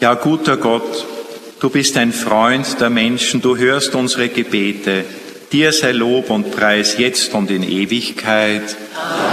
Ja, guter Gott, du bist ein Freund der Menschen, du hörst unsere Gebete. Dir sei Lob und Preis jetzt und in Ewigkeit.